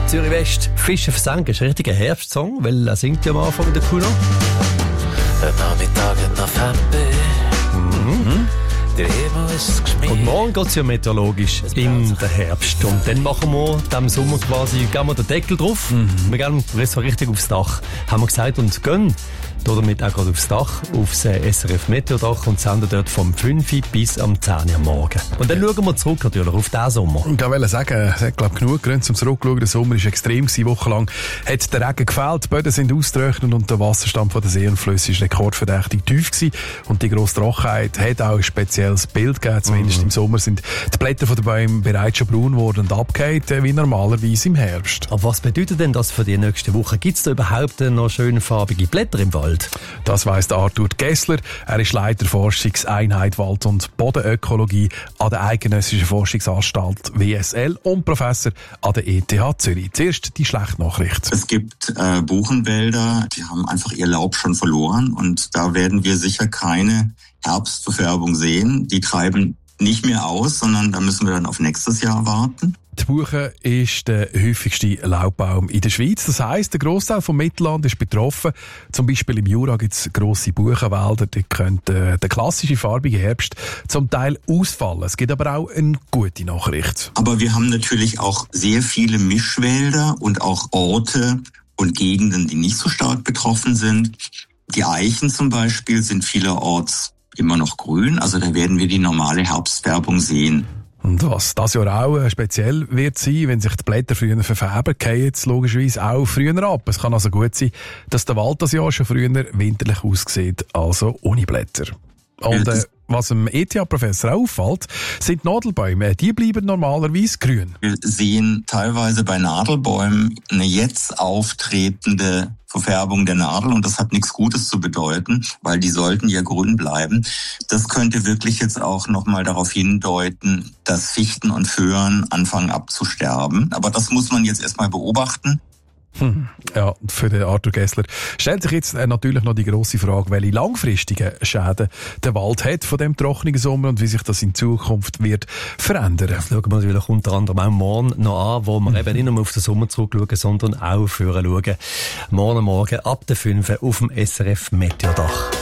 Zürich West, Fische versenken, ist ein richtiger Herbstsong, weil er singt ja am Anfang der Kuno. Der Nachmittag in November. Der Himmel ist geschmiert. Und morgen geht es ja meteorologisch in den Herbst. Und dann machen wir diesem Sommer quasi, geben wir den Deckel drauf. Wir gehen so richtig aufs Dach, haben wir gesagt, und gehen damit auch gerade aufs Dach, aufs SRF Meteodach und senden dort vom 5 bis am 10 Uhr am Morgen. Und dann schauen wir zurück natürlich auf diesen Sommer. Ich wollte sagen, es hat genug Gründe zum Zurückschauen. Der Sommer war extrem, wochenlang hat der Regen gefehlt, die Böden sind ausgetrocknet und der Wasserstand von den Seen und Flüssen ist rekordverdächtig tief gewesen. Und die grosse Trockenheit hat auch ein spezielles Bild gegeben. Zumindest im Sommer sind die Blätter der Bäume bereits schon braun geworden und abgehakt, wie normalerweise im Herbst. Aber was bedeutet denn das für die nächsten Wochen? Gibt es da überhaupt noch schön farbige Blätter im Wald? Das weiss Arthur Gessler. Er ist Leiter Forschungseinheit Wald- und Bodenökologie an der Eidgenössischen Forschungsanstalt WSL und Professor an der ETH Zürich. Zuerst die schlechte Nachricht. Es gibt Buchenwälder, die haben einfach ihr Laub schon verloren und da werden wir sicher keine Herbstverfärbung sehen. Die treiben nicht mehr aus, sondern da müssen wir dann auf nächstes Jahr warten. Die Buche ist der häufigste Laubbaum in der Schweiz. Das heisst, der Grossteil vom Mittelland ist betroffen. Zum Beispiel im Jura gibt es grosse Buchenwälder. Die könnte der klassische farbige Herbst zum Teil ausfallen. Es gibt aber auch eine gute Nachricht. Aber wir haben natürlich auch sehr viele Mischwälder und auch Orte und Gegenden, die nicht so stark betroffen sind. Die Eichen zum Beispiel sind vielerorts immer noch grün. Also da werden wir die normale Herbstfärbung sehen. Und was das Jahr auch speziell wird sein, wenn sich die Blätter früher verfärben, gehen jetzt logischerweise auch früher ab. Es kann also gut sein, dass der Wald das Jahr schon früher winterlich aussieht, also ohne Blätter. Und was dem ETH-Professor auffällt, sind Nadelbäume. Die bleiben normalerweise grün. Wir sehen teilweise bei Nadelbäumen eine jetzt auftretende Verfärbung der Nadel und das hat nichts Gutes zu bedeuten, weil die sollten ja grün bleiben. Das könnte wirklich jetzt auch nochmal darauf hindeuten, dass Fichten und Föhren anfangen abzusterben. Aber das muss man jetzt erstmal beobachten. Ja, für den Arthur Gessler stellt sich jetzt natürlich noch die grosse Frage, welche langfristigen Schäden der Wald hat von dem trockenen Sommer und wie sich das in Zukunft wird verändern. Das schauen wir natürlich unter anderem auch morgen noch an, wo wir eben nicht nur auf den Sommer zurückschauen, sondern auch vorher schauen. Morgen ab der 5 auf dem SRF Meteodach.